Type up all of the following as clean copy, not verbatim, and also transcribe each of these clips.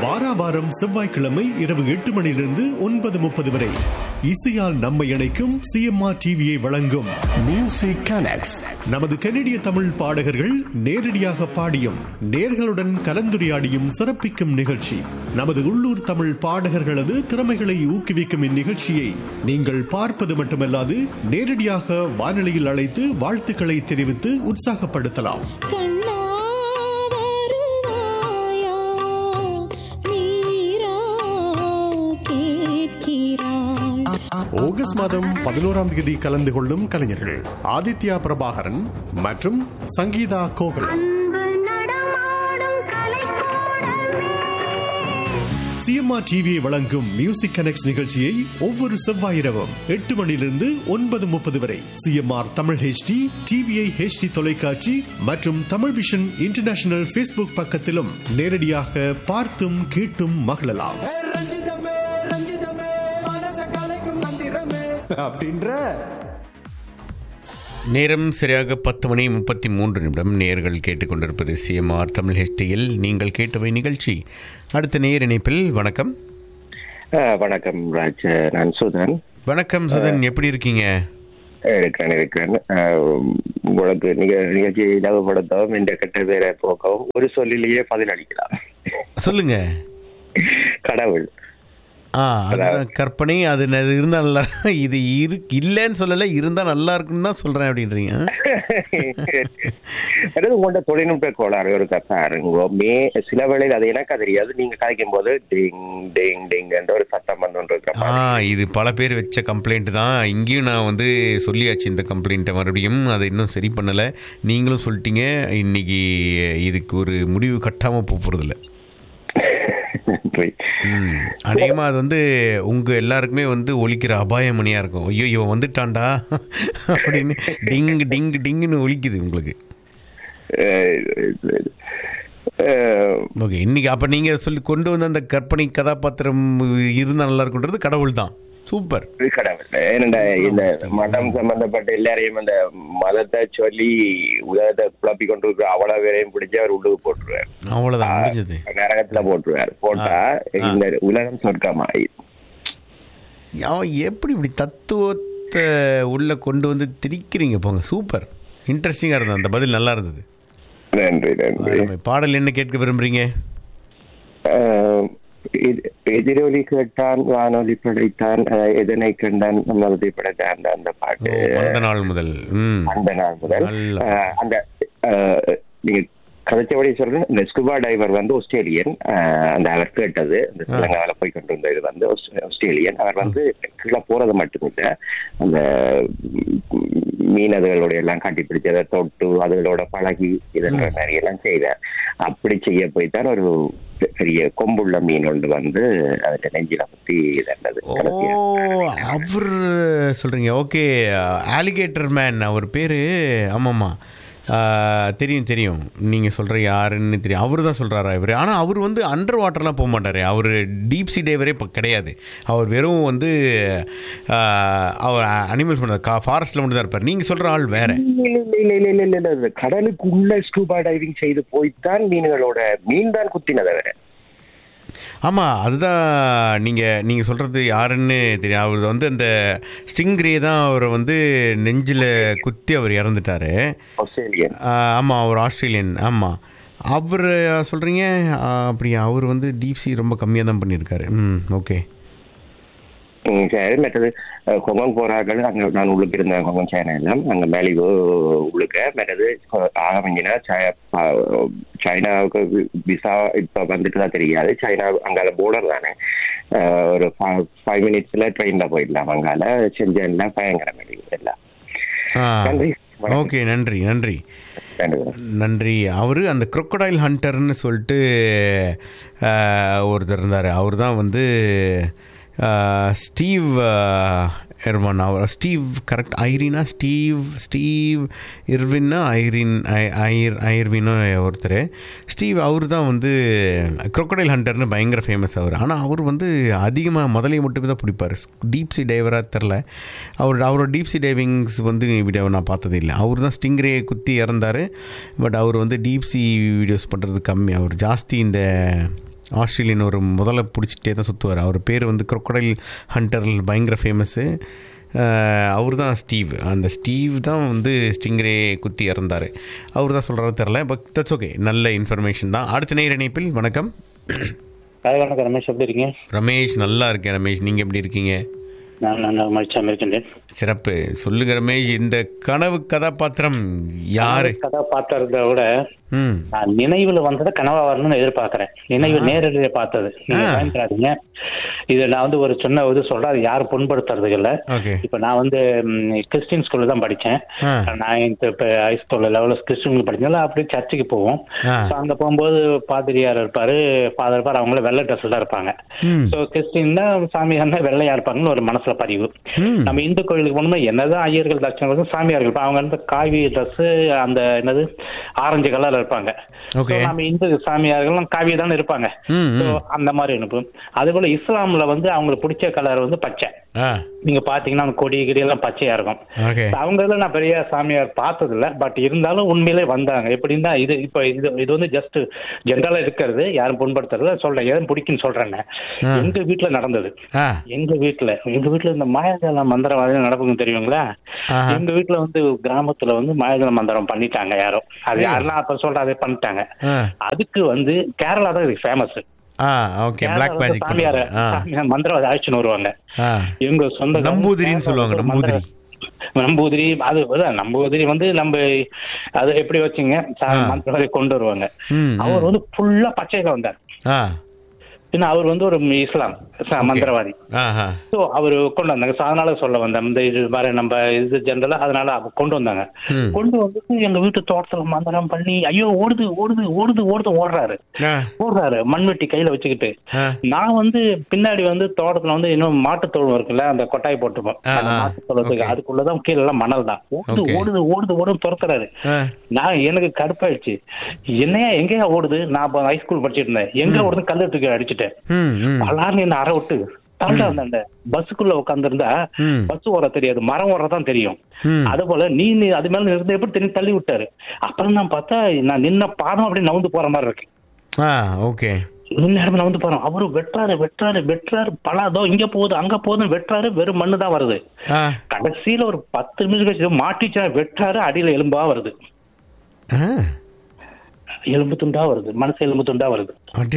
வாராவாரம் செவ்வாய்க்கிழமை இரவு 8 மணியிலிருந்து 9:30 வரை இசையால் நம்மை இணைக்கும் CMR டிவியை வழங்கும் மியூசிக் கனெக்ட்ஸ். நமது கனடிய தமிழ் பாடகர்கள் நேரடியாக பாடியும் நேர்களுடன் கலந்துரையாடியும் சிறப்பிக்கும் நிகழ்ச்சி. நமது உள்ளூர் தமிழ் பாடகர்களது திறமைகளை ஊக்குவிக்கும் இந்நிகழ்ச்சியை நீங்கள் பார்ப்பது மட்டுமல்லாது நேரடியாக வானொலியில் அழைத்து வாழ்த்துக்களை தெரிவித்து உற்சாகப்படுத்தலாம். ஆகஸ்ட் மாதம் 11ஆம் தேதி கலந்து கொள்ளும் கலைஞர்கள் ஆதித்யா பிரபாகரன் மற்றும் சங்கீதா கோகுலம். CMR டிவியை வழங்கும் மியூசிக் கனெக்ட்ஸ் நிகழ்ச்சியை ஒவ்வொரு செவ்வாய் இரவும் 8 மணியிலிருந்து 9:30 வரை CMR Tamil HD, TVI HD தொலைக்காட்சி மற்றும் தமிழ் விஷன் இன்டர்நேஷனல் Facebook பக்கத்திலும் நேரடியாக பார்த்தும் கேட்டும் மகிழலாம். நேரம் சரியாக 10:33. நேயர்கள் கேட்டுக்கொண்டிருப்பது CMR தமிழ் ஹெச்டியில் நீங்கள் கேட்டவை நிகழ்ச்சி. அடுத்த நேயர் இணைப்பில். வணக்கம். வணக்கம் ராஜ், நான் சுதன். வணக்கம் சுதன், எப்படி இருக்கீங்க? இருக்கிறேன். உங்களுக்கு நிகழ்ச்சி இலவப்படுத்தவும் இந்த கெட்ட பேரை போக்கவும் ஒரு சொல்லிலேயே பதிலளிக்கலாம். சொல்லுங்க. கடவுள். கற்பனை. அது இருந்தா நல்லா, இது இல்லன்னு சொல்லல, இருந்தா நல்லா இருக்குன்னு தான் சொல்றேன் அப்படின்றீங்க. உங்கள்கிட்ட தொழில்நுட்ப கோளாறு ஒரு பாருங்க. சில வேளையில் அது எனக்கு தெரியாது, நீங்க கதைக்கும் போது டிங் டிங் டிங் என்ற ஒரு சத்தம் வந்து. இது பல பேர் வச்ச கம்ப்ளைண்ட் தான். இங்கேயும் நான் வந்து சொல்லியாச்சு இந்த கம்ப்ளைண்ட்டை, மறுபடியும் அதை இன்னும் சரி பண்ணல. நீங்களும் சொல்லிட்டீங்க. இன்னைக்கு இதுக்கு ஒரு முடிவு கட்டாம போறதில்ல. அநேகமா அது வந்து உங்க எல்லாருக்குமே வந்து ஒலிக்கிற அபாய மணியா இருக்கும். ஐயோ இவன் வந்துட்டான்டா அப்படின்னு டிங் டிங் டிங்னு ஒலிக்குது உங்களுக்கு. ஓகே, இன்னைக்கு அப்ப நீங்க சொல்லி கொண்டு வந்த அந்த கற்பனை கதாபாத்திரம் இருந்தா நல்லா இருக்குன்றது கடவுள் தான். சூப்பர். கடவுள். ஏன்னா இந்த மதம் சம்பந்தப்பட்ட எல்லாரையும் அந்த மதத்தை சொல்லி உலகத்தை குழப்பி கொண்டு இருக்கிற அவ்வளவு பேரையும் பிடிச்சி அவர் உள்ளுக்கு போட்டுருவார். அவ்வளவுதான், நரகத்துல போட்டுருவார். போட்டா இந்த உலகம் சொர்க்கமாயி. எப்படி இப்படி தத்துவத்தை உள்ள கொண்டு வந்து திரிக்கிறீங்க போங்க. சூப்பர், இன்ட்ரெஸ்டிங்கா இருந்தது. அந்த பதில் நல்லா இருந்தது. நன்றி நன்றி. பாடல் என்ன கேட்க விரும்புறீங்க? எதிரொலி கேட்டான் வானொலி படைத்தான் எதனை கண்டான் மனதை படைத்தான் அந்த பாட்டு. அந்த நாள் முதல் அந்த நீங்க கதைச்சபடி சொல்றேன். இந்த ஸ்கூபா டைவர் வந்து ஆஸ்திரேலியன். அந்த அவர் கேட்டது அந்த தெலங்கானால போய் கொண்டு வந்த இது வந்து ஆஸ்திரேலியன். அவர் வந்து கீழே போறது மட்டுமில்லை, அந்த மீனதுகளோட எல்லாம் காட்டி பிடிச்சதை தொட்டு அதுகளோட பழகி இதென்ற நிறைய எல்லாம் செய்தார். அப்படி செய்ய போய்தான் ஒரு பெரிய கொம்புள்ள மீன் ஒன்று வந்து அதுல நெஞ்சில பத்தி இதண்டது. அவர் சொல்றீங்க. ஓகே, ஆலிகேட்டர் மேன் அவர் பேரு. ஆமாமா, தெரியும். நீங்கள் சொல்கிற யாருன்னு தெரியும். அவர் தான் சொல்கிறாரா இவர்? ஆனால் அவர் வந்து அண்டர் வாட்டர்லாம் போக மாட்டார். அவர் டீப் சி டைவரே இப்போ கிடையாது. அவர் வெறும் வந்து அவர் அனிமல்ஸ் பண்ண ஃபாரஸ்ட்டில் மட்டும் தான் இருப்பார். நீங்கள் சொல்கிற ஆள் வேற. இல்லை, கடலுக்குள்ள ஸ்கூபா டைவிங் செய்து போய்த்தான் மீன் தான் குத்தினதை வேற. ஆமாம், அதுதான் நீங்கள் சொல்கிறது யாருன்னு தெரியும். அவர் வந்து அந்த ஸ்டிங்ரே தான் அவரை வந்து நெஞ்சில் குத்தி அவர் இறந்துட்டார். ஆமாம், அவர் ஆஸ்திரேலியன். ஆமாம், அவர் சொல்கிறீங்க. அப்படியா? அவர் வந்து டீப் சி ரொம்ப கம்மியாக தான் பண்ணியிருக்காரு. ஓகே. சரி, மற்றது கொங்கன் போராக்கள் அங்கே நான் உள்ளுக்கு இருந்தேன். கொங்கன் சைனா எல்லாம் அங்கே மேலிகோ உள்ளுக்க. மற்றது ஆகமிஞ்சினா சைனாவுக்கு விசா இப்போ வந்துட்டு தான் தெரியாது. சைனா அங்கால போர்டர் தானே, ஒரு 5 minutes ட்ரெயினில் போயிடலாம். அங்கால செஞ்சேன்ல பயங்கர மேலிகோ எல்லாம். நன்றி. ஓகே, நன்றி நன்றி நன்றி. அவர் அந்த crocodile ஹண்டர்னு சொல்லிட்டு ஒருத்தர் இருந்தார். அவர் தான் வந்து ஸ்டீவ் எர்வன். அவர் ஸ்டீவ் கரெக்ட் ஐரினா ஸ்டீவ் இர்வின்னா ஐர்வினோ ஒருத்தர் ஸ்டீவ். அவர் தான் வந்து crocodile ஹண்டர்னு பயங்கர ஃபேமஸ் அவர். ஆனால் அவர் வந்து அதிகமாக முதலையை மட்டுமே தான் பிடிப்பார். டீப் சி டைவராக தெரில. அவரோட டீப் சி டைவிங்ஸ் வந்து வீடியோ நான் பார்த்தது இல்லை. அவர் தான் ஸ்டிங்ரே குத்தி இறந்தார். பட் அவர் வந்து டீப் சி வீடியோஸ் பண்ணுறது கம்மி. அவர் ஜாஸ்தி இந்த ஆஸ்திரேலியன் ஒரு முதல்ல பிடிச்சிட்டே தான் சுற்றுவார். அவர் பேர் வந்து crocodile ஹண்டர், பயங்கர ஃபேமஸ்ஸு. அவர் தான் ஸ்டீவ். அந்த ஸ்டீவ் தான் வந்து ஸ்டிங்ரே குத்தி இறந்தார். அவர் தான் சொல்கிறது தெரில, பட் தட்ஸ் ஓகே. நல்ல இன்ஃபர்மேஷன் தான். அடுத்த நேர இணைப்பில் வணக்கம். வணக்கம் ரமேஷ், எப்படி இருக்கீங்க? ரமேஷ் நல்லா இருக்கேன். ரமேஷ், நீங்கள் எப்படி இருக்கீங்க? நான் மகிழ்ச்சியாக இருக்கின்றேன். சிறப்பு. சொல்லுங்க ரமேஷ், இந்த கனவு கதாபாத்திரம் யாரு? கதாபாத்திரத்தை விட நான் நினைவுல வந்ததை கனவா வரணும்னு எதிர்பார்க்கிறேன். நினைவு நேரடியில பார்த்தது நீங்க பயன்படாதீங்க. இது நான் வந்து ஒரு சின்ன இது சொல்றேன், அது யாரும் புண்படுத்துறதுக்கு இல்ல. இப்ப நான் வந்து கிறிஸ்டின் ஸ்கூல்ல தான் படிச்சேன். நான் இப்ப ஹைஸ்கூல்ல லெவல்ல கிறிஸ்டின் படிச்சதால அப்படியே சர்ச்சுக்கு போவோம். அங்க போகும்போது பாதிரியார் இருப்பாரு, ஃபாதர் இருப்பாரு. அவங்கள வெள்ளை ட்ரெஸ்ல தான் இருப்பாங்க. ஸோ கிறிஸ்டின்னா சாமியார்னா வெள்ளையா இருப்பாங்கன்னு ஒரு மனசுல பதிவு. நம்ம இந்து கோயிலுக்கு போனோம்னா என்னதான் ஐயர்கள் தட்சணம் சாமியார்கள் அவங்க வந்து காவி ட்ரெஸ், அந்த என்னது ஆரஞ்சு கலர்ல இருப்பாங்க. நம்ம இந்து சாமியார்கள் காவி தானே இருப்பாங்க. அந்த மாதிரி அனுப்பும். அதே போல இஸ்லாம்ல வந்து அவங்களுக்கு பிடிச்ச கலர் வந்து பச்சை. நீங்க பாத்தீங்கன்னா கொடி கிடி எல்லாம் பச்சையா இருக்கும். அவங்க எல்லாம் நான் பெரிய சாமியார் பார்த்தது இல்ல, பட் இருந்தாலும் உண்மையிலே வந்தாங்க. எப்படின்னா இது இப்ப இது வந்து ஜஸ்ட் ஜென்ரலா இருக்கிறது, யாரும் புண்படுத்துறது சொல்றேன். எதுவும் பிடிக்குன்னு சொல்றேன். எங்க வீட்டுல நடந்தது. எங்க வீட்டுல இந்த மாயாஜால மந்திரம் நடக்குதுன்னு தெரியுங்களா? எங்க வீட்டுல வந்து கிராமத்துல வந்து மாயாஜால மந்திரம் பண்ணிட்டாங்க யாரும். அது யாருன்னா அப்ப சொல்ற அதே பண்ணிட்டாங்க. அதுக்கு வந்து கேரளா தான் இதுக்கு ஃபேமஸ். மந்திரவாதி அழைச்சுன்னு வருவாங்க. எங்க சொந்த நம்பூதிரின்னு சொல்லுவாங்க. நம்பூதிரி அது நம்பூதிரி வந்து நம்ம அது எப்படி வச்சுங்க மந்திரவாதி கொண்டு வருவாங்க. அவர் வந்து ஃபுல்லா பச்சையில வந்தார். அவர் வந்து ஒரு இஸ்லாம் மந்திரவாதி. அவரு கொண்டு வந்தாங்க. அதனால சொல்ல வந்தேன், இந்த இது மாதிரி நம்ம இது ஜென்ரலா அதனால கொண்டு வந்தாங்க. கொண்டு வந்து எங்க வீட்டு தோட்டத்துல மந்திரம் பண்ணி ஐயோ ஓடுது ஓடுது ஓடுது ஓடுது ஓடுறாரு மண்வெட்டி கையில வச்சுக்கிட்டு. நான் வந்து பின்னாடி வந்து தோட்டத்துல வந்து இன்னும் மாட்டுத்தோடு இருக்குல்ல, அந்த கொட்டாய் போட்டுப்போம் மாட்டுத்தோளத்துக்கு, அதுக்குள்ளதான் கீழே எல்லாம் மணல் தான். ஓடுது ஓடுது ஓடுது ஓடுன்னு துரத்துறாரு. நான் எனக்கு கடுப்பாயிடுச்சு, என்னையா எங்கேயா ஓடுது? நான் ஹைஸ்கூல் படிச்சுட்டு இருந்தேன், எங்க ஓடுது கல்லு தூக்கி அடிச்சுட்டு பலான்னு என்ன அரை விட்டு அந்த பஸ்ஸுக்குள்ள உட்கார்ந்து இருந்தா பஸ் ஓட தெரியாது, மரம் ஓடுறதான் தெரியும். அது போல நீ அது மேல நிறுத்த எப்படி தெரியும் தள்ளி விட்டாரு. அப்புறம் நான் பார்த்தா நான் நின்ன பாதம் அப்படியே நவுந்து போற மாதிரி இருக்கு. நவுந்து போறோம். அவரு வெட்டுறாரு பலாதோ இங்க போகுது அங்க போகுதுன்னு வெட்டுறாரு. வெறும் மண்ணு தான் வருது. கடைசியில ஒரு 10 நிமிஷம் கழிச்சு மாட்டிச்சா வெட்டுறாரு. அடியில எலும்பா வருது, எலும்பு துண்டா வருது, மனசு எலும்பு துண்டா வருது.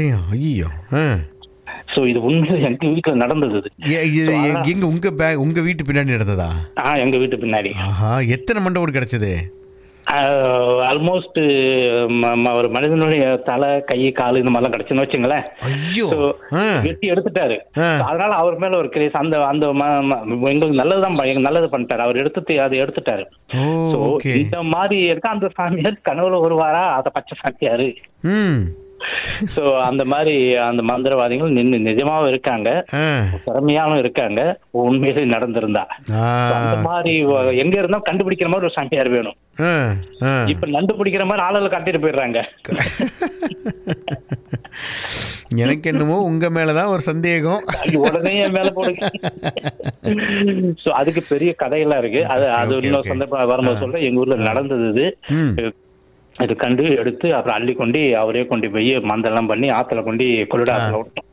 சோ இது உண்மை எங்க வீட்டுல நடந்தது. உங்க வீட்டு பின்னாடி நடந்ததா? எங்க வீட்டு பின்னாடி. எத்தனை மண்டபம் கிடைச்சது? ஆல்மோஸ்ட் ஒரு மனிதனுடைய தலை கை கால் இந்த மாதிரிலாம் கிடைச்சுன்னு வச்சுங்களேன். வெட்டி எடுத்துட்டாரு. அதனால அவர் மேல ஒரு கிரேஸ். அந்த அந்த எங்களுக்கு நல்லதுதான், நல்லது பண்ணிட்டாரு. அவர் அதை எடுத்துட்டாரு. இந்த மாதிரி இருக்க அந்த சாமியார் கனவுல வருவாரா? அத பச்சை சாமியாரு. சோ அந்த மாதிரி அந்த மந்திரவாதிகள் நிஜமாவும் இருக்காங்க, திறமையாவும் இருக்காங்க. உண்மையிலே நடந்திருந்தா அந்த மாதிரி எங்க இருந்தா கண்டுபிடிக்கிற மாதிரி ஒரு சாமியார் வேணும். இப்ப கண்டுபிடிக்கிற மாதிரி ஆளுகளை காட்டிட்டு போயிடுறாங்க. எனக்கு என்னமோ உங்க மேலதான் ஒரு சந்தேகம். உடனே என் மேல போடுங்க. அதுக்கு பெரிய கதையெல்லாம் இருக்கு. அது இன்னொரு சந்தர்ப்பம் வரும்போது சொல்றேன். எங்க ஊர்ல நடந்தது இது கண்டு எடுத்து அப்புறம் அள்ளி கொண்டு அவரே கொண்டு போய் மந்தெல்லாம் பண்ணி ஆத்துல கொண்டு கொள்ளிடாத்துல விட்டாரு.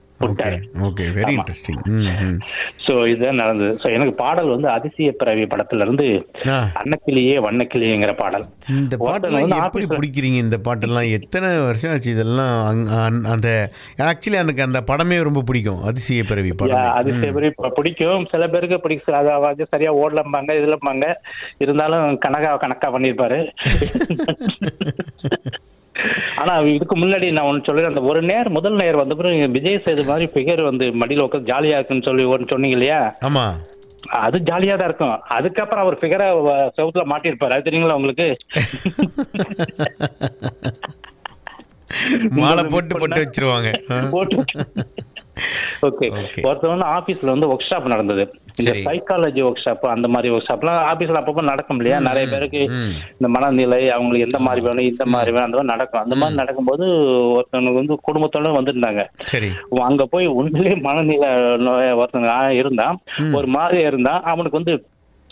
சோ இதுதான் நடந்தது. சோ எனக்கு பாடல் வந்து அதிசய பிறவி படத்துல இருந்து அன்னக்கிளியே வண்ணக்கிளியேங்கிற பாடல். இந்த பாட்டெல்லாம் எப்படி பிடிக்கிறீங்க? இந்த பாட்டெல்லாம் எத்தனை வருஷம் ஆச்சு இதெல்லாம்? அந்த ஆக்சுவலி எனக்கு அந்த படமே ரொம்ப பிடிக்கும். அதிசய பிறவி படம் அதிசய பிறவி பிடிக்கும். சில பேருக்கு பிடிக்கும், அதாவது சரியா ஓடலம்பாங்க இதுலம்பாங்க. இருந்தாலும் கணக்கா பண்ணிருப்பாரு. ஆனா இதுக்கு முன்னாடி நான் ஒன்னு சொல்றேன். அந்த முதல் நேர் வந்த பிறகு விஜய் சேது மாதிரி பிகர் வந்து மடியில உட்காந்து ஜாலியா இருக்குன்னு சொல்லி ஒன்னு சொன்னீங்க இல்லையா? ஆமா, அது ஜாலியா தான் இருக்கும். அதுக்கப்புறம் அவர் பிகரை செவுத்துல மாட்டிருப்பாரு. அது தெரியுங்களா உங்களுக்கு? மாலை போட்டு வச்சிருவாங்க. ஓகே. ஒருத்தவங்க ஆபீஸ்ல வந்து ஒர்க் ஷாப் நடந்தது. இந்த சைக்காலஜி ஒர்க் ஷாப் அந்த மாதிரி ஒர்க் ஷாப்லாம் ஆபீஸ்ல அப்பப்போ நடக்கும் இல்லையா? நிறைய பேருக்கு இந்த மனநிலை அவங்களுக்கு எந்த மாதிரி வேணும் இந்த மாதிரி வேணும் அந்த மாதிரி நடக்கும். அந்த மாதிரி நடக்கும்போது ஒருத்தவங்களுக்கு வந்து குடும்பத்தோட வந்திருந்தாங்க. அங்க போய் உண்மையிலேயே மனநிலை ஒருத்தவங்க இருந்தா ஒரு மாதிரியா இருந்தா அவனுக்கு வந்து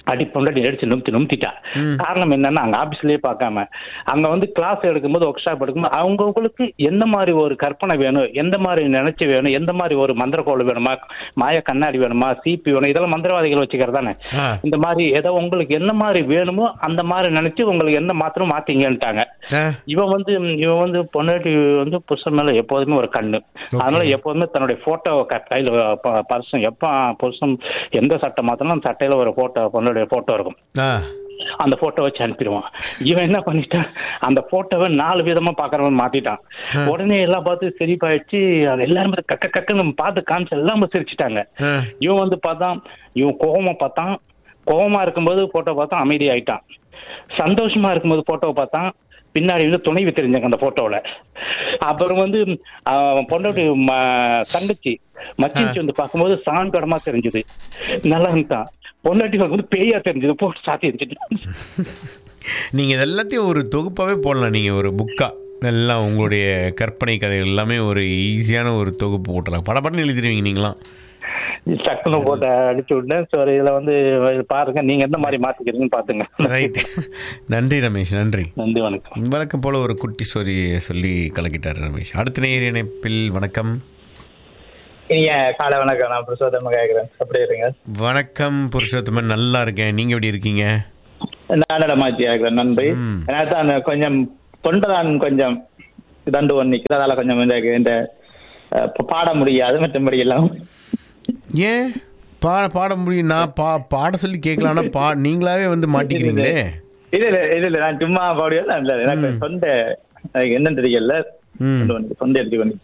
அடி பொண்டாட்டி அடிச்சு நும்த்திட்டா. காரணம் என்னன்னா அங்க ஆபீஸ்லயே பார்க்காம அங்க வந்து கிளாஸ் எடுக்கும்போது ஒர்க் ஷாப் எடுக்கும்போது அவங்களுக்கு எந்த மாதிரி ஒரு கற்பனை வேணும், எந்த மாதிரி நினைச்சு வேணும், எந்த மாதிரி ஒரு மந்திரக்கோள் வேணுமா, மாய கண்ணாடி வேணுமா, சிபி வேணும், இதெல்லாம் மந்திரவாதிகள் வச்சுக்கிறதானே. இந்த மாதிரி ஏதோ உங்களுக்கு என்ன மாதிரி வேணுமோ அந்த மாதிரி நினைச்சு உங்களுக்கு என்ன மாத்திரம் மாத்தீங்கன்ட்டாங்க. இவன் வந்து பொண்டாட்டி வந்து புருஷன் மேல எப்போதுமே ஒரு கண்ணு. அதனால எப்போதுமே தன்னுடைய போட்டோ கையில பர்சன் எப்ப புருஷன் எந்த சட்டை மாத்திரம் அந்த சட்டையில ஒரு போட்டோ பொண்ணுடைய போட்டோ இருக்கும். அந்த போட்டோ வச்சு அனுப்பிடுவான். இவன் என்ன பண்ணிட்டான், அந்த போட்டோவை 4 விதமா பாக்குறவன் மாத்திட்டான். உடனே எல்லாம் பார்த்து சிரிப்பாயிடுச்சு. அது எல்லாருமே கக்க கக்கன்னு பார்த்து காமிச்சு எல்லாம் சிரிச்சுட்டாங்க. இவன் வந்து பார்த்தான், இவன் கோபமா இருக்கும்போது போட்டோ பார்த்தா அமைதி ஆயிட்டான். சந்தோஷமா இருக்கும்போது போட்டோவை பார்த்தான், பின்னாடி வந்து துணைவி தெரிஞ்சாங்க அந்த போட்டோல. அப்புறம் வந்து பொண்டாட்டி தங்கச்சி மச்சிச்சு வந்து பார்க்கும்போது சாந்தடமா தெரிஞ்சது, நல்லா இருந்தான். பொண்டாட்டி வந்து பேயா தெரிஞ்சது, போட்டு சாத்தி இருந்துட்டு. நீங்க இதெல்லாத்தையும் ஒரு தொகுப்பாவே போடலாம். நீங்க ஒரு புக்கா எல்லாம் உங்களுடைய கற்பனை கதைகள் எல்லாமே ஒரு ஈஸியான ஒரு தொகுப்பு போட்டலாம். படப்படன்னு எழுதிடுவீங்க நீங்களாம். சக்குன்னு போட்ட அடிச்சு விட்டேன். சரி, இதில் வந்து பாருங்க நீங்க எந்த மாதிரி மாத்திக்கிறீங்கன்னு பாத்துங்க. ரைட், நன்றி ரமேஷ். நன்றி. வணக்கம். வழக்கம் போல ஒரு குட்டி ஸ்டோரி சொல்லி கலக்கிட்டார் ரமேஷ். அடுத்த நேர் இணைப்பில் வணக்கம். இனிய காலை வணக்கம். நான் புருஷோத்தமன் கேட்கிறேன். எப்படி இருக்கீங்க? வணக்கம் புருஷோத்தமன், நல்லா இருக்கேன். நீங்க எப்படி இருக்கீங்க? நான் மாற்றி ஆகிறேன் நன்றி. எனக்கு அந்த கொஞ்சம் தொண்டதான் கொஞ்சம் தண்டு ஒன்னிக்கு அதால கொஞ்சம் இந்த பாட முடியாது. மற்றபடி எல்லாம் ஏன் பாட முடியும்? நான் பாட சொல்லி கேட்கலான்னா நீங்களாவே வந்து மாட்டிக்கிறீங்களே. இல்ல நான் சும்மா பாடுவேன். எனக்கு சொந்த என்னன்னு தெரியல, சொந்த எடுத்து பண்ணி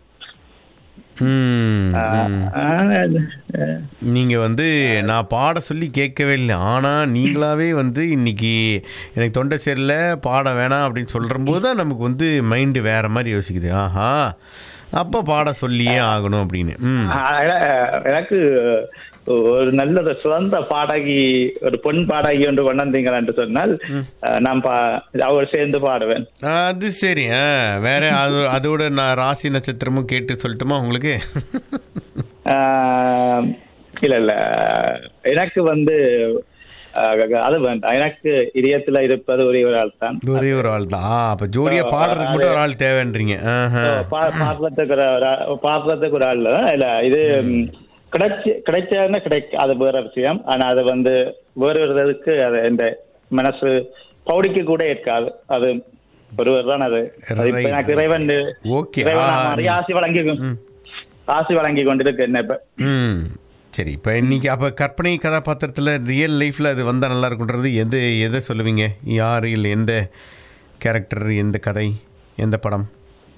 நீங்க வந்து நான் பாட சொல்லி கேட்கவே இல்லை. ஆனா நீங்களாவே வந்து இன்னைக்கு எனக்கு தொண்டை சரியில்லை பாட வேணாம் அப்படின்னு சொல்ற போதுதான் நமக்கு வந்து மைண்டு வேற மாதிரி யோசிக்குது. ஆஹா, அப்ப பாட சொல்லியே ஆகணும் அப்படின்னு. எனக்கு ஒரு நல்ல ஒரு சிறந்த பாடகி, ஒரு பொன் பாடகி ஒன்று கொண்டாந்தீங்களான்னு சொன்னால் நான் அவர் சேர்ந்து பாடுவேன். அது சரி. வேற அதோட நான் ராசி நட்சத்திரமும் கேட்டு சொல்லட்டுமா உங்களுக்கு? இல்ல எனக்கு வந்து அது வேண்டாம். எனக்கு இதயத்துல இருப்பது ஒரே ஒரு ஆள் தான். ஒரே ஒரு ஆள் தான். அப்ப ஜோடியா பாடுறதுக்கு மட்டும் ஒரு ஆள் தேவைன்றீங்க. பாடுறதுக்கு ஒரு ஆள் இல்ல. இது கிடைச்சாருன்னா அது வேற விஷயம். ஆனா அது வந்து வேறு வருவதற்கு அது இந்த மனசு பௌடிக்கு கூட இருக்காது. அது ஒருவர் தான். அது எனக்கு இறைவன் ஆசி வழங்கி கொண்டிருக்கு என்ன இப்ப. சரி, இப்போ இன்னைக்கு அப்போ கற்பனை கதாபாத்திரத்தில் ரியல் லைஃப்பில் அது வந்தால் நல்லா இருக்குன்றது எதை சொல்லுவீங்க? யார் இல்லை எந்த கேரக்டர், எந்த கதை, எந்த படம்?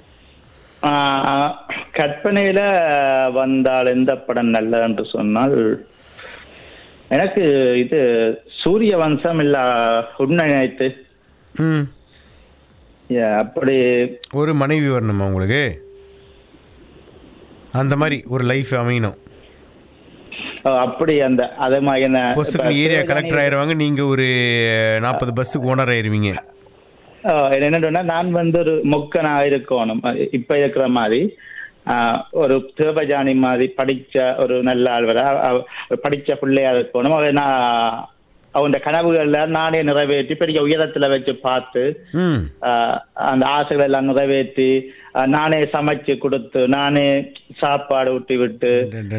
கற்பனையில வந்தால் எந்த படம் நல்ல என்று சொன்னால் எனக்கு இது சூரிய வம்சம் இல்ல உண்மை நினைத்து. அப்படி ஒரு மனைவி வரணுமா உங்களுக்கு? அந்த மாதிரி ஒரு லைஃப் அமையணும். அப்படி அந்த அதே மாதிரி ஏரியா கலெக்டர் ஆயிருவாங்க, நீங்க ஒரு 40 பஸ்ஸுக்கு ஓனர் ஆயிருவீங்க. என்னன்னா நான் வந்து ஒரு மொக்கனா இருக்கணும். இப்ப இருக்கிற மாதிரி ஒரு தேவஜானி மாதிரி படிச்ச ஒரு நல்ல ஆழ்வரா படிச்ச பிள்ளையா இருக்கணும். அதை நான் அவன் கனவுகள்ல நானே நிறைவேற்றி பெரிய உயரத்துல வச்சு பார்த்து அந்த ஆசைகள் எல்லாம் நிறைவேற்றி நானே சமைச்சு கொடுத்து நானே சாப்பாடு ஊட்டி விட்டு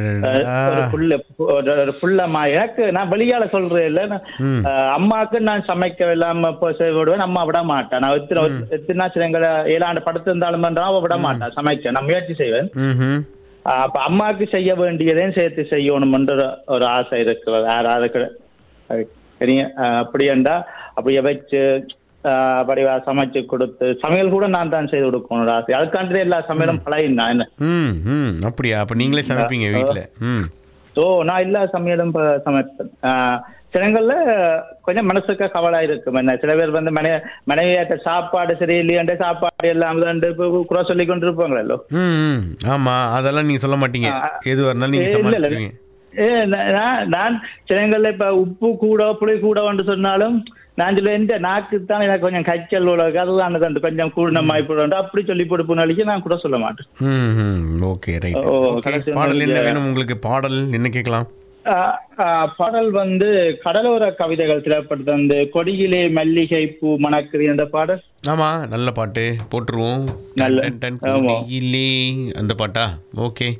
ஒரு புள்ளமா எனக்கு நான் வெளியால சொல்றேன் இல்ல. அம்மாவுக்கு நான் சமைக்க இல்லாம விடுவேன். அம்மா விட மாட்டேன். நான் எத்தனை சிலங்களை 7 ஆண்டு படுத்து இருந்தாலும் அவ விட மாட்டேன் சமைக்க. நான் முயற்சி செய்வேன். அப்ப அம்மாவுக்கு செய்ய வேண்டியதையும் சேர்த்து செய்யணும் என்ற ஒரு ஆசை இருக்கிறது. யாராவது அப்படியேண்டா அப்படியே வச்சு படிவா சமைச்சு கொடுத்து சமையல் கூட நான் தான் செய்து கொடுக்கணும் ஆசை. அதுக்காண்டி எல்லா சமையலும் பழகினா என்ன. அப்படியா? அப்ப நீங்களே சமைப்பீங்க வீட்டுல? நான் எல்லா சமையலும் சமைப்பேன். சிலங்கள்ல கொஞ்சம் மனசுக்கு கவலை இருக்கும். என்ன சில பேர் வந்து மனைவியாட்ட சாப்பாடு சரியில்லையாண்டே சாப்பாடு எல்லாம் குறை சொல்லி கொண்டு இருப்பாங்களோ. ஆமா, அதெல்லாம் நீங்க சொல்ல மாட்டீங்க. எதுவா இருந்தாலும் நீங்க சமாளிச்சிருவீங்க. நான் சிலங்கள்ல இப்ப உப்பு கூட புளி கூட சொன்னாலும் நான் சொல்லுவேன் இந்த நாக்கு தான் எனக்கு கொஞ்சம் கச்சல் உலக அதுதான் கொஞ்சம் கூடமா இப்படி அப்படி சொல்லி போட்டு நான் கூட சொல்ல மாட்டேன். Okay, right. பாடல் என்ன வேணும் உங்களுக்கு? பாடல் என்ன கேட்கலாம்? பாடல் வந்து கடலோர கவிதைகள் திரைப்படத்தை வந்து கொடியிலே மல்லிகை பூ மணக்குது அந்த பாடல். ஆமா, நல்ல பாட்டு போட்டுருவோம். கொடியிலே அந்த பாட்டா? ஓகே,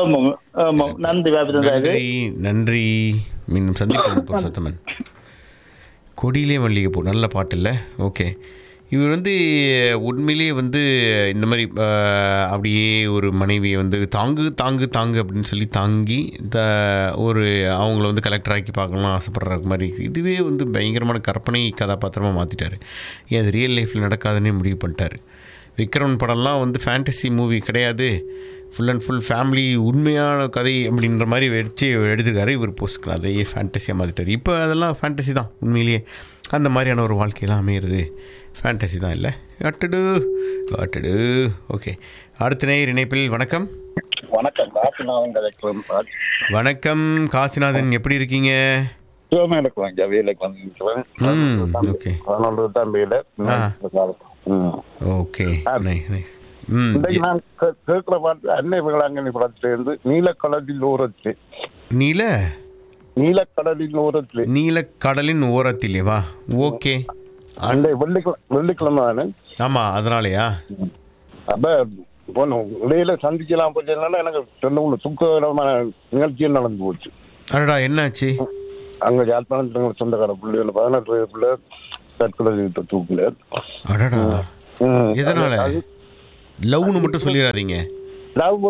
நன்றி நன்றி. மீண்டும் சந்திக்கிறோம் புருஷோத்தமன். கொடியிலே மல்லிகை பூ நல்ல பாட்டு இல்லை? ஓகே. இவர் வந்து உண்மையிலேயே வந்து இந்த மாதிரி அப்படியே ஒரு மனைவியை வந்து தாங்கு தாங்கு தாங்கு அப்படின்னு சொல்லி தாங்கி ஒரு அவங்கள வந்து கலெக்டராக்கி பார்க்கலாம் ஆசைப்படுற மாதிரி. இதுவே வந்து பயங்கரமான கற்பனை கதாபாத்திரமாக மாற்றிட்டார். ஏன் அது ரியல் லைஃப்பில் நடக்காதுன்னே முடிவு பண்ணிட்டார். விக்ரமன் படம்லாம் வந்து ஃபேண்டசி மூவி கிடையாது, ஃபுல் அண்ட் ஃபுல் ஃபேமிலி உண்மையான கதை அப்படின்ற மாதிரி வச்சு எடுத்துக்காரு. இவர் போஸ்ட்க்கலாம் அதையே ஃபேண்டசியாக மாற்றிட்டார். இப்போ அதெல்லாம் ஃபேண்டசி தான். உண்மையிலேயே அந்த மாதிரியான ஒரு வாழ்க்கையெல்லாம் அமையிறது ஃபேண்டசி தான். இல்லை காட்டுடு காட்டுடு. ஓகே, அடுத்த நேயர் இணைப்பில். வணக்கம். வணக்கம், காசிநாதன். வணக்கம் காசிநாதன், எப்படி இருக்கீங்க? Okay, nice nice. நான் கேட்கிற பாட்டு அன்னை வேளாங்கண்ணி படத்திலிருந்து நீலக்கடலின் ஓரத்தில். நீலக்கடலின் ஓரத்தில். நீலக்கடலின் ஓரத்திலேவா? ஓகே. அந்த வெள்ளிக்கிழமை தானே? ஆமா, அதனாலயா? அப்ப போனோம் இடையில சந்திக்கலாம் போச்சுனால எனக்கு ரெண்டு மூணு துக்ககரமான நிகழ்ச்சியும் நடந்து போச்சு. அடடா, என்னாச்சு? அங்க யாழ்ப்பாணத்துல சொந்தக்கார பிள்ளை 18 வயது பிள்ளை தற்கொலை தூக்குல. அடடா, எதனால? லவ்னு மட்டும் சொல்லிடாதீங்க. லவ்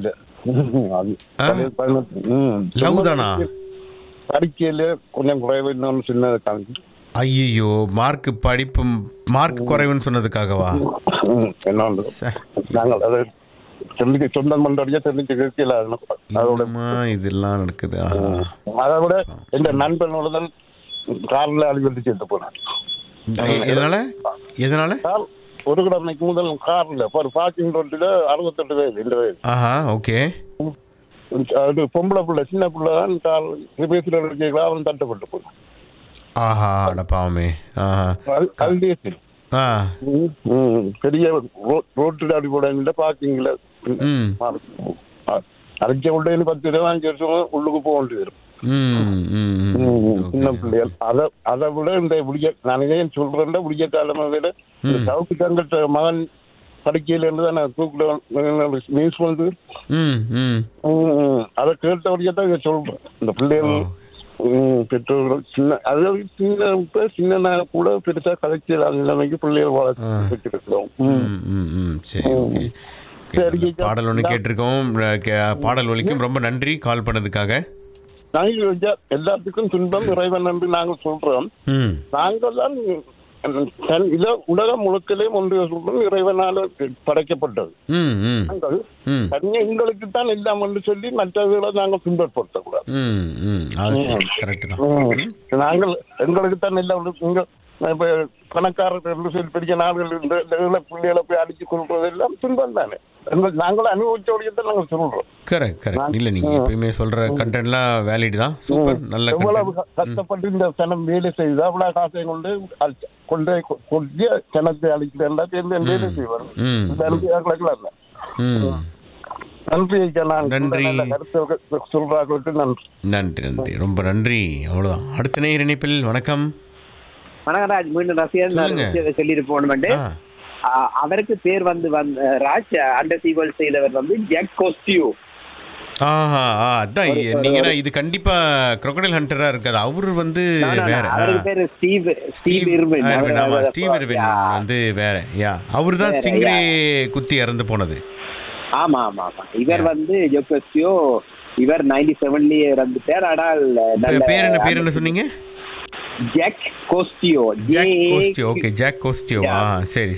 லவ் தானா? பரீட்சையில கொஞ்சம் குறைவு சின்ன காமிச்சு. ஐயோ, மார்க் குறைவுன்னு சொன்னதுக்காகவா? என்ன நாங்கள் அதை சொந்தம் பண்றோட தெரிஞ்சு கேட்கல. அதோட இதெல்லாம் நடக்குது. அதை விட எந்த நண்பனோட தான் கார்ல அடிபட்டு சேர்த்து போனேன். எதனால? ஒரு கிழமைக்கு முதல் கார்ல ஒரு பார்க்கிங் ரோட்ல 68 வயது. ஓகே. அது பொம்பளை பிள்ளை, சின்ன பிள்ளை தான். கார் பேசுற அவன் தட்டப்பட்டு போனான். ஆஹா, அடப்பாவமே. பெரிய ரோட்டு அடிப்படையில் பார்க்கிங்ல அரைச்ச உள்ள 10 வருஷம் உள்ளுக்கு போக வேண்டியது. சின்ன பிள்ளைகள் அதை விட இந்த நான் ஏன் சொல்றேன், விடிய காலமா விட சவுக்கு தங்கட்ட மகன் படுக்கையில இருந்து தான் நான் தூக்குல நியூஸ் வந்து அதை கேட்டவரையே தான் சொல்றேன். இந்த பிள்ளைகள் பெற்றோர்கள் சின்ன கூட பெருசா கலைச்சல் நிலைமைக்கு பிள்ளைகள் வளர்த்துருக்கிறோம். பாடல் ஒண்ணு கேட்டிருக்கோம், பாடல் ஒலிக்கும். ரொம்ப நன்றி கால் பண்ணதுக்காக. நாங்கள் எல்லாத்துக்கும் துன்பம் இறைவன் என்று நாங்கள் சொல்றோம். நாங்கள் தான் உலகம் முழுக்கலே ஒன்று சொல்றோம், இறைவனால படைக்கப்பட்டது. எங்களுக்கு தான் எல்லாம் என்று சொல்லி மற்றவர்களை நாங்கள் பின்பற்றக்கூடாது. நாங்கள் எங்களுக்கு தான் எல்லாம் பணக்காரர்கள் சொல்லி பெரிய நாடுகள் பிள்ளைகளை போய் அடிச்சு கொள்றது எல்லாம் துன்பம் தானே. நாங்கள் அனுபவிச்சோடையத்தை நாங்கள் சொல்றோம். கரெக்ட். இல்ல, நீங்க எப்பயுமே சொல்ற கண்டென்ட்லாம் வேலிட் தான். சூப்பர், நல்ல. எவ்வளவு கஷ்டப்பட்டு இந்த சனம் வேலை செய்யுது, அவ்வளவு காசை கொண்டு கொண்டு சனத்தை அழிக்கிறேன் வேலை செய்வார். நன்றி, ரொம்ப நன்றி. அவ்வளவுதான். அடுத்த நேயர் இணைப்பில். வணக்கம். வணக்கம் ராஜ், மீண்டும் ரசிகர் சொல்லிட்டு போகணுமெண்டு. அவருக்கு பேர் வந்து ராஜ் அண்டர் சீவல் செய்தவர் வந்து ஜாக் கோஸ்டியோ. அதான் நீங்க இது கண்டிப்பா crocodile hunter-ஆ இருக்காது. அவரு வந்து வேற. அவருக்கு பேரு ஸ்டீவ் இர்வின். ஸ்டீவ் இர்வின் வந்து வேற. அவரு தான் ஸ்டிங்ரே குத்தி இறந்து போனது. ஆமா. இவர் வந்து ஜாக் கோஸ்டியோ, இவர் 97லயே இறந்துட்டார். ஆனால் பேர் என்ன சொன்னீங்க? ஜாக் கோஸ்டியோ. Okay, jack கோஸ்டியோ. சரி.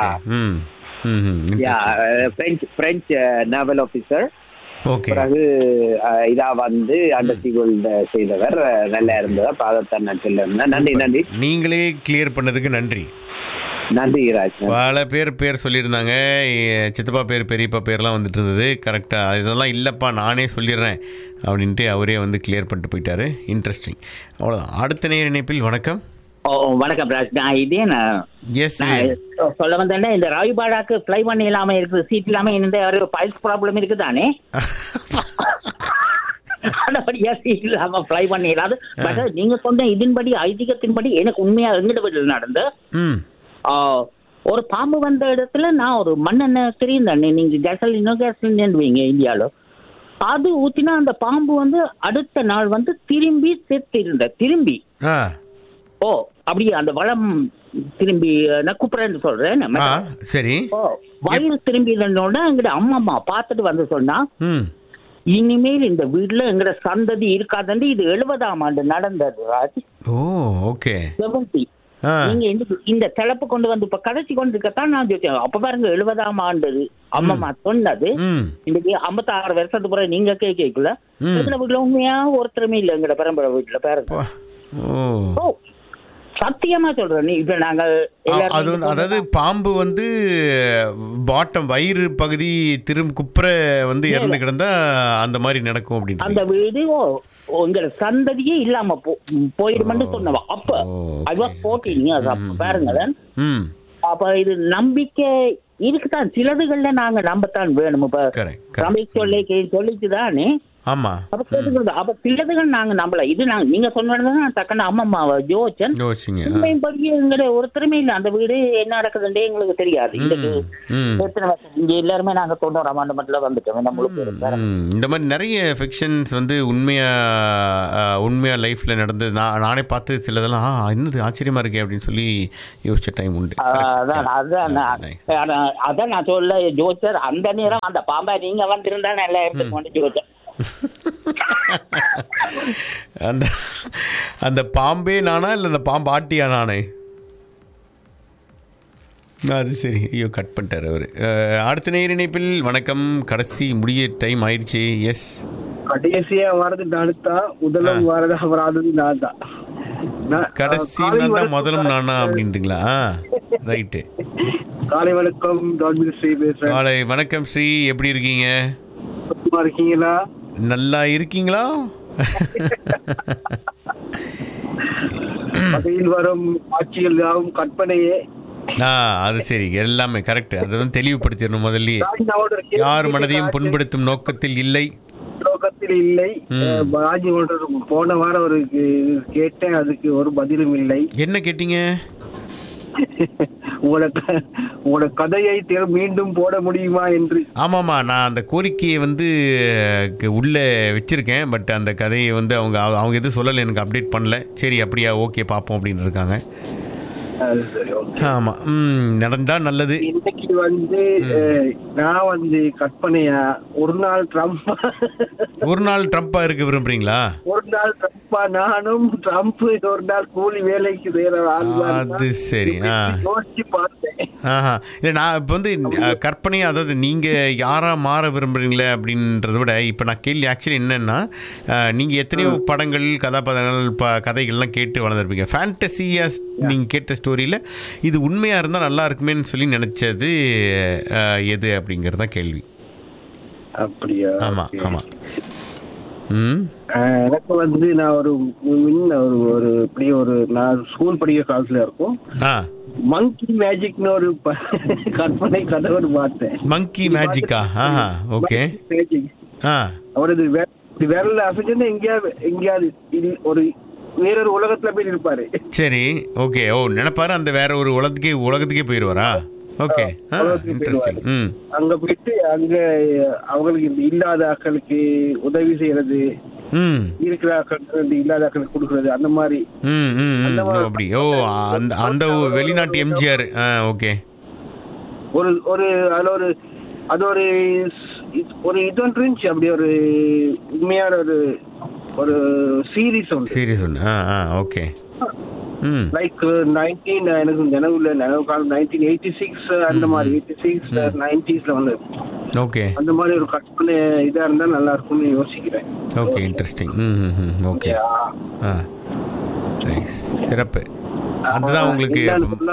French naval officer. ஓகே. பிறகு இதா வந்து அண்டர் சீவல் செய்தவர். நல்லா இருந்ததா பாதத்தான் நாட்டில் இருந்தேன். நன்றி. நீங்களே கிளியர் பண்ணதுக்கு நன்றி. நன்றி ராஜ். பல பேர் சொல்லியிருந்தாங்க. சித்தப்பா பேர், பெரியப்பா பேர்லாம் வந்துட்டு இருந்தது. கரெக்டா இதெல்லாம் இல்லப்பா நானே சொல்லிடுறேன் அப்படின்ட்டு அவரே வந்து கிளியர் பண்ணிட்டு போயிட்டாரு. இன்ட்ரெஸ்டிங். அவ்வளோதான். அடுத்த நேர இணைப்பில். வணக்கம். வணக்கம் ராஜ். சொல்ல வந்தேன்னா, இந்த ராய்பாடாக்கு ஃப்ளை பண்ண இல்லாம இருக்குது, சீட் இல்லாம இந்த ஒரு பைல்ஸ் ப்ராப்ளம் இருக்குதானே? ஆனபடியா இல்லாம ஃப்ளை பண்ணிடாது. பட் நீங்க சொன்ன இதன்படி ஐதீகத்தின்படி எனக்கு உண்மையா எங்கிட்ட வீட்டில் நடந்த ஒரு பாம்பு வந்த இடத்துல நான் ஒரு மண்ணெண்ணெய் தெரியும் தானே, நீங்க கேசலினுவீங்க இந்தியாவில, அது ஊத்தினா அந்த பாம்பு வந்து அடுத்த நாள் வந்து திரும்பி செத்து இருந்த திரும்பி அப்படியே அந்த வளம் திரும்பி நான் கூப்பிடுறேன்னு சொல்றேன். சரி, வயிறு திரும்பி இருந்தோட எங்கிட்ட அம்மா பார்த்துட்டு வந்து சொன்னா, இனிமேல் இந்த வீட்டுல எங்கட சந்ததி இருக்காது. இது 70ஆம் ஆண்டு நடந்தது ராஜ். ஓகே 70. நீங்க இந்த தலைப்பு கொண்டு வந்து இப்ப கடைசி கொண்டு இருக்கத்தான் நான் சொல்லிட்டேன். அப்ப பாருங்க 70ஆம் ஆண்டு அம்மா சொன்னது. இன்னைக்கு 56 வருஷத்துக்கு பிறகு நீங்க கேட்கல. எங்கட வீட்டுல உண்மையா ஒருத்தருமே இல்ல எங்கட பரம்பரை வீட்டுல பாருங்க. சத்தியமா சொல்றேன். இப்ப நாங்க அதாவது பாம்பு வந்து பாட்டம் வயிறு பகுதி குப்புற வந்து இறந்து கிடந்தா அந்த மாதிரி நடக்கும் அப்படின்னு அந்த வீடு உங்க சந்ததியே இல்லாம போயிடுமென்னு சொன்னவா. அப்ப அது போட்டீங்க பாருங்க. அப்ப இது நம்பிக்கை இருக்குதான், சிலதுகள்ல நாங்க நம்பத்தான் வேணும். இப்ப நம்பிக்கை சொல்லிச்சுதானே. ஆமா, அப்ப சிலதுகள் நாங்க நம்பல. இது நீங்க சொன்னதான் தக்கன அம்மாவை ஜோச்சன் எங்க ஒருத்தருமே இல்ல. அந்த வீடு என்ன நடக்குதுன்றே எங்களுக்கு தெரியாது. இங்க எல்லாருமே நாங்க 90ஆம் ஆண்டு மட்டும் வந்துட்டோம். இந்த மாதிரி நிறைய ஃபிக்ஷன்ஸ் வந்து உண்மையா லைஃப்ல நடந்தது நானே பார்த்து சிலதெல்லாம் என்னது ஆச்சரியமா இருக்கே அப்படின்னு சொல்லி யோசிச்ச டைம் உண்டு. அதான் நான் சொல்ல ஜோச்சர் அந்த நேரம் அந்த பாம்பா நீங்க வந்திருந்தா நல்லா எடுத்துட்டு வந்து ஜோச்சர். அந்த பாம்பே நானா இல்ல அந்த பாம்பு ஆட்டியா நானே? அது சரி, ஐயோ கட் பண்ணிட்டாரு அவரு. அடுத்த நேர இணைப்பில் வணக்கம். கடைசி முடிய டைம் ஆயிடுச்சு. எஸ், கடைசியா வரது நானுதா, முதலும் வரது வராது நான்தா. கடைசி நான் முதலும் நானா அப்படின்றீங்களா? ரைட்டு. காலை வணக்கம், ஸ்ரீ பேசுறேன். காலை வணக்கம் ஸ்ரீ, எப்படி இருக்கீங்க? இருக்கீங்களா? நல்லா இருக்கீங்களா? வரும் ஆட்சிகள் கற்பனையே. அது சரி, எல்லாமே கரெக்ட். அதை வந்து தெளிவுபடுத்திடணும் முதல்ல. யார் மனதையும் புண்படுத்தும் நோக்கத்தில் இல்லை. போன வாரம் ஒரு கேட்டேன், அதுக்கு ஒரு பதிலும் இல்லை. என்ன கேட்டீங்க? உங்களோட கதையை மீண்டும் போட முடியுமா என்று. ஆமாமா, நான் அந்த கோரிக்கையை வந்து உள்ள வச்சிருக்கேன். பட் அந்த கதையை வந்து அவங்க எதுவும் சொல்லலை, எனக்கு அப்டேட் பண்ணல. சரி அப்படியா, ஓகே பார்ப்போம் அப்படின்னு இருக்காங்க. ஆமா, நடந்தா நல்லது. இன்னைக்கு வந்து நான் வந்து கற்பனையா ஒரு நாள் ட்ரம்பா இருக்க விரும்புறீங்களா? ஒரு நாள் ட்ரம்பா நானும் ட்ரம்ப் ஒரு நாள் கூலி வேலைக்கு செய்யற. அது சரி. யோசிச்சு பார்த்தேன். இல்ல நான் இப்ப வந்து கற்பனையா, அதாவது நீங்க யாரா மாற விரும்புறீங்களே அப்படின்றத விட இப்ப நான் கேள்வி ஆக்சுவலி என்னன்னா, நீங்க எத்தனையோ படங்கள் கதாபாத்திரங்கள் கதைகள்லாம் கேட்டு வளர்ந்துருப்பீங்க. ஃபேண்டசியா நீங்க கேட்ட ஸ்டோரியில இது உண்மையா இருந்தா நல்லா இருக்குமேன்னு சொல்லி நினைச்சது எது அப்படிங்கறத கேள்வி. அப்படியா? ஆமா ஆமா. எனக்கு வந்து நான் ஒரு இப்படி ஒரு நான் ஸ்கூல் படிக்கிற காலத்துல இருக்கும், மங்கி மேஜிக்னு ஒரு கற்பனை கதை ஒரு பார்த்தேன். மங்கி மேஜிக்கா? ஓகே. அவரது விரல அசைச்சுன்னா எங்கேயாவது ஒரு வேறொரு உலகத்துல போய் இருப்பாரு. சரி, ஓகே. நினைப்பாரு அந்த வேற ஒரு உலகத்துக்கே போயிருவாரா? Okay, interesting. அங்க போயிட்டு அங்க அவங்களுக்கு இல்லாத ஆட்களுக்கு உதவி செய்யறது, இருக்கிற ஆட்களுக்கு இல்லாத ஆட்களுக்கு கொடுக்கறது, அந்த மாதிரி. அப்படி அந்த வெளிநாட்டு எம்ஜிஆர். ஓகே. ஒரு அது ஒரு இது இருந்துச்சு. அப்படி ஒரு உண்மையான ஒரு சீரீஸ் ஒன்று. ஓகே. லைக் 19 எனக்கு நினைவு காலம் 1986 அந்த மாதிரி 86 90ஸ்ல வந்து. ஓகே. அந்த மாதிரி ஒரு கற்பனை இதா இருந்தா நல்லா இருக்கும்னு யோசிக்கிறேன். Okay, interesting. ஓகே, சிறப்பு. அதுதான் உங்களுக்கு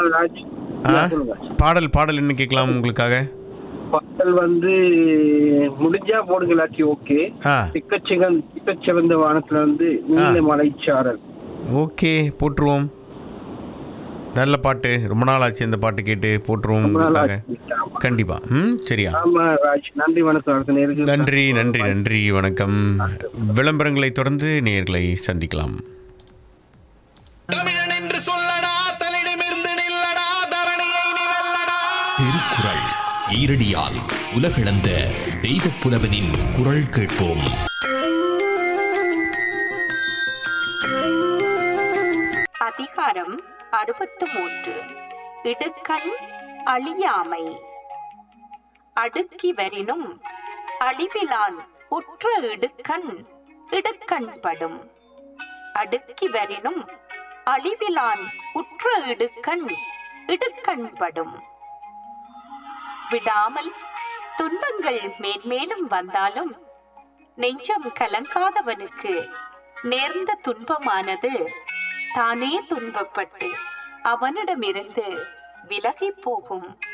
பாடல் என்ன கேட்கலாம் உங்களுக்காக? பாடல் வந்து முடிஞ்சா போடுங்களாச்சு. ஓகே. சிக்கச்சிவந்த வானத்துல வந்து நீல மலைச்சாரல். ஓகே, போட்டுருவோம். நல்ல பாட்டு, ரொம்ப நாள் ஆச்சு இந்த பாட்டு கேட்டு, போட்டுருவோம் கண்டிப்பா. சரியா, நன்றி வணக்கம். நன்றி நன்றி நன்றி வணக்கம். விளம்பரங்களை தொடர்ந்து நேயர்களை சந்திக்கலாம். தமிழன் என்று சொல்லடா, தன்னிடமிருந்து நில்லடா, தரணியை நீ வெல்லடா. திருக்குறள் ஈரடியால் உலகளந்த தெய்வப் புலவனின் குரல் கேட்போம். அதிகாரம் 63. இடுக்கண் அழியாமை. அடுக்கி வரினும் அழிவிலான் உற்ற இடுக்கண் இடுக்கண்படும். அடுக்கி வரினும் அழிவிலான் உற்ற இடுக்கண் இடுக்கண்படும். விடாமல் துன்பங்கள் மேன்மேலும் வந்தாலும் நெஞ்சம் கலங்காதவனுக்கு நேர்ந்த துன்பமானது தானே துன்பப்பட்டு அவனிடமிருந்து விலகி போகும்.